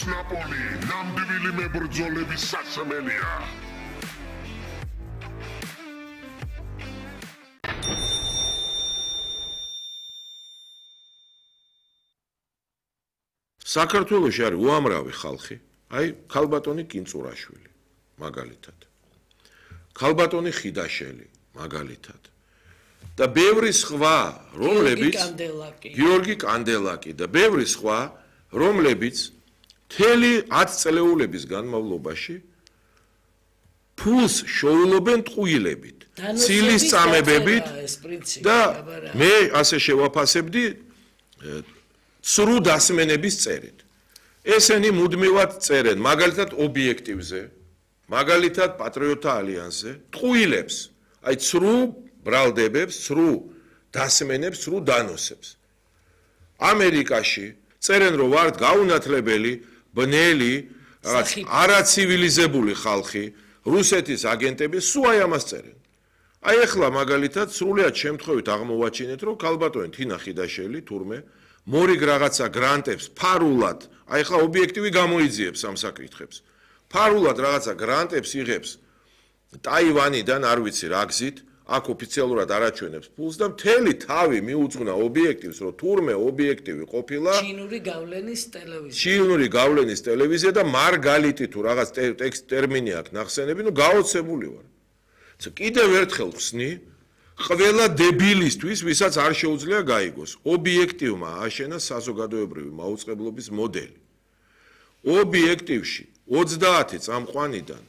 ნაპოლი ნამდვილი მებრძოლების სასმელია. საქართველოში არის უამრავი ხალხი, აი ქალბატონი კინწურაშვილი, მაგალითად. ქალბატონი ხიდაშელი, მაგალითად. და ბევრი სხვა, რომლებიც გიორგი კანდელაკი და ბევრი სხვა, რომლებიც მთელი 10 წელეულების განმავლობაში ფულს შოულობენ ტყუილებით, ცილის წამებებით და მე ასე შევაფასებდი სრუ დასმენების წერით. ესენი მუდმივად წერენ, მაგალითად ობიექტივზე, მაგალითად პატრიოტთა ალიანსზე, ტყუილებს, აი სრუ ბრალდებებს, სრუ დასმენებს, სრუ დანოსებს. ამერიკაში წერენ, რომ ვართ გაუნათლებელი, ბნელი, არაცივილიზებული ხალხი, რუსეთის აგენტები, სულ აი ამას წერენ. აი ახლა მაგალითად სრულიად შემთხვევით აღმოვაჩინეთ, რომ ქალბატონი თინა ხიდაშელი თურმე მორიგ რაღაცა გრანტებს ფარულად, აი ახლა ობიექტივი გამოიძიებს ამ საკითხებს. ფარულად რაღაცა გრანტებს იღებს ტაივანიდან, არ ვიცი რა გზით, აქ ოფიციალურად არაჩვენებს ფულს და მთელი თავი მიუძღვნა ობიექტივს, რომ თურმე ობიექტივი ყოფილა ჩინური გავლენის ტელევიზია და მარგალიტი თუ რაღაც ტერმინი აქვს ნახსენები, ნუ გაოცებული ვარ. კიდევ ერთხელ ხსნი ყველა დებილისთვის, ვისაც არ შეუძლია გაიგოს, ობიექტივმა აშენა საზოგადოებრივი მაუწყებლობის მოდელი. ობიექტივში 30 წამყვანიდან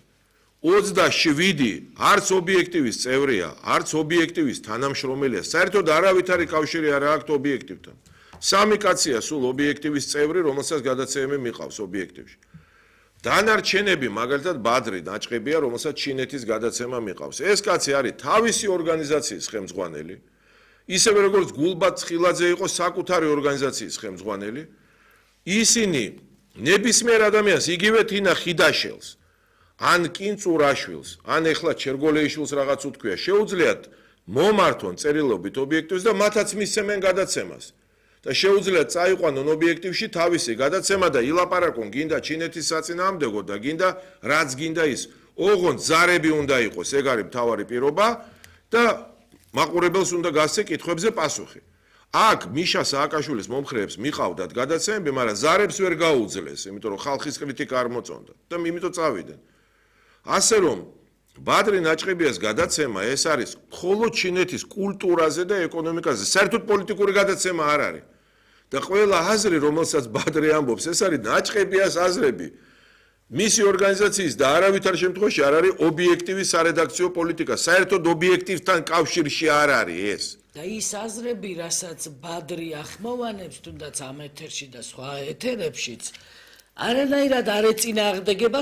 27 არც ობიექტივის წევრია, არც ობიექტივის თანამშრომელია, საერთოდ არავითარი კავშირი არ აქვს ობიექტივთან. 3 კაცია სულ ობიექტივის წევრი, რომელსაც გადაცემები მიყავს ობიექტივში. დანარჩენები მაგალითად ბადრი ნაჭყებია, რომელსაც ჩინეთის გადაცემა მიყავს. ეს კაცი არის თავისი ორგანიზაციის ხელმძღვანელი, ისევე როგორც გულბად ცხილაძე იყო საკუთარი ორგანიზაციის ხელმძღვანელი. ისინი ნებისმიერ ადამიანს, იგივე თინა ხიდაშელს, ან კინწურაშვილს, ან ეხლა ჩერგოლეიშვილს რაღაც უთქვია, შეუძლიათ მომართონ წერილობით ობიექტივს და მათაც მისცემენ გადაცემას. და შეუძლიათ წაიყვანონ ობიექტივში თავისი გადაცემა და ილაპარაკონ გინდა ჩინეთის საწინააღმდეგო და გინდა რაც გინდა ის. ოღონდ ზარები უნდა იყოს, ეგ არის მთავარი პირობა და მაყურებელს უნდა გასცე კითხვებზე პასუხი. აქ მიშა სააკაშვილის მომხრეებს მიყავდათ გადაცემები, მაგრამ ზარებს ვერ გაუძლეს, იმიტომ რომ ხალხის კრიტიკა არ მოწონდათ და იმიტომ წავიდნენ. ასე რომ ბადრი ნაჭყებიას გადაცემა ეს არის მხოლოდ ჩინეთის კულტურაზე და ეკონომიკაზე, საერთოდ პოლიტიკური გადაცემა არ არის. და ყველა აზრი, რომელსაც ბადრი ამბობს, ეს არის ნაჭყებიას აზრები. მისი ორგანიზაციის და არავითარ შემთხვევაში არ არის ობიექტივის სარედაქციო პოლიტიკა, საერთოდ ობიექტივთან კავშირში არ არის ეს. და ის აზრები, რასაც ბადრი ახმოვანებს, თუნდაც ამ ეთერში და სხვა ეთერებშიც, არანაირად არ ეწინააღმდეგება